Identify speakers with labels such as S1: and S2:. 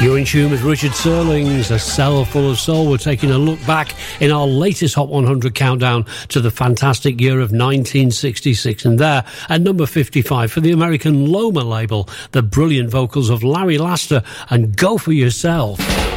S1: You're in tune with Richard Serling's A Cell Full of Soul. We're taking a look back in our latest Hot 100 countdown to the fantastic year of 1966. And there, at number 55, for the American Loma label, the brilliant vocals of Larry Laster and Go For Yourself.